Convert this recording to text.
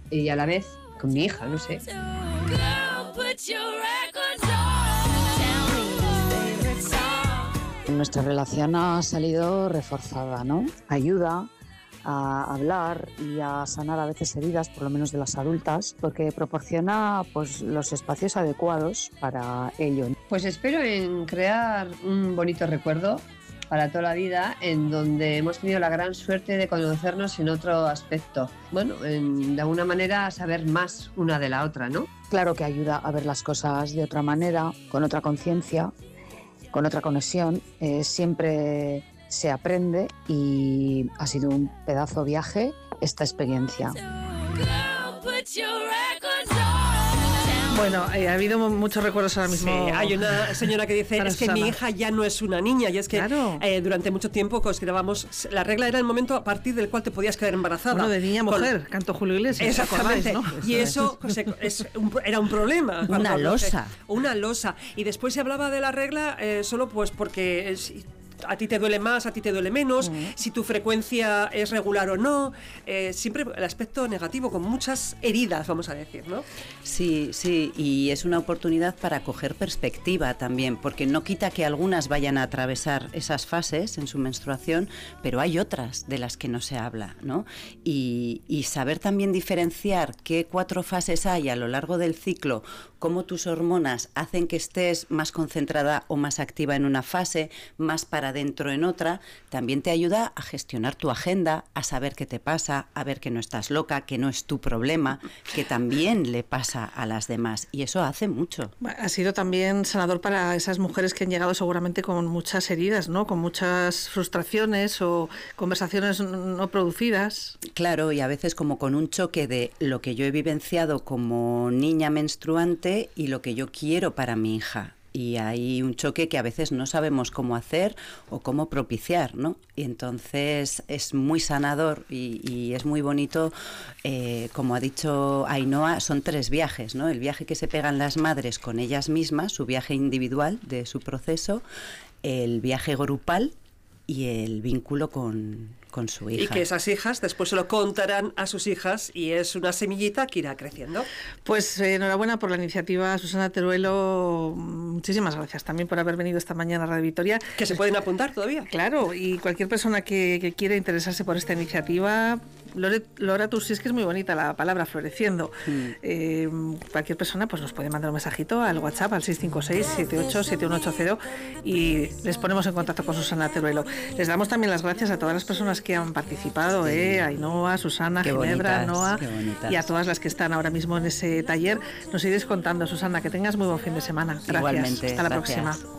y a la vez con mi hija, no sé. Nuestra relación ha salido reforzada, ¿no? Ayuda a hablar y a sanar a veces heridas, por lo menos de las adultas, porque proporciona pues los espacios adecuados para ello. Pues espero en crear un bonito recuerdo para toda la vida, en donde hemos tenido la gran suerte de conocernos en otro aspecto. Bueno, de alguna manera saber más una de la otra, ¿no? Claro que ayuda a ver las cosas de otra manera, con otra conciencia, con otra conexión. Siempre se aprende y ha sido un pedazo viaje esta experiencia. Bueno, ha habido muchos recuerdos ahora mismo. Sí, hay una señora que dice, es que mi hija ya no es una niña, y es que claro, durante mucho tiempo considerábamos, la regla era el momento a partir del cual te podías quedar embarazada. Bueno, de niña a mujer, cantó Julio Iglesias. Exactamente, ¿no? Y eso pues, era un problema. Una losa. Una losa. Y después se hablaba de la regla solo pues porque... a ti te duele más, a ti te duele menos, si tu frecuencia es regular o no, siempre el aspecto negativo, con muchas heridas, vamos a decir, ¿no? Sí, sí, y es una oportunidad para coger perspectiva también, porque no quita que algunas vayan a atravesar esas fases en su menstruación, pero hay otras de las que no se habla, ¿no? Y saber también diferenciar qué 4 fases hay a lo largo del ciclo, cómo tus hormonas hacen que estés más concentrada o más activa en una fase, más para adentro en otra, también te ayuda a gestionar tu agenda, a saber qué te pasa, a ver que no estás loca, que no es tu problema, que también le pasa a las demás, y eso hace mucho. Ha sido también sanador para esas mujeres que han llegado seguramente con muchas heridas, ¿no? Con muchas frustraciones o conversaciones no producidas. Claro, y a veces como con un choque de lo que yo he vivenciado como niña menstruante y lo que yo quiero para mi hija. Y hay un choque que a veces no sabemos cómo hacer o cómo propiciar, ¿no? Y entonces es muy sanador y es muy bonito, como ha dicho Ainhoa, son 3 viajes, ¿no? El viaje que se pegan las madres con ellas mismas, su viaje individual de su proceso, el viaje grupal y el vínculo con su hija. Y que esas hijas después se lo contarán a sus hijas y es una semillita que irá creciendo. Pues enhorabuena por la iniciativa, Susana Teruelo. Muchísimas gracias también por haber venido esta mañana a Radio Vitoria. Que se pueden apuntar todavía. Claro, y cualquier persona que quiera interesarse por esta iniciativa, Loratus, sí, es que es muy bonita la palabra floreciendo. Cualquier persona pues nos puede mandar un mensajito al WhatsApp al 656-787180 y les ponemos en contacto con Susana Teruelo. Les damos también las gracias a todas las personas que han participado, a Ainhoa, Susana, qué Ginebra, Noa bonitas. Y a todas las que están ahora mismo en ese taller. Nos iréis contando, Susana, que tengas muy buen fin de semana. Gracias. Igualmente, hasta la gracias. próxima.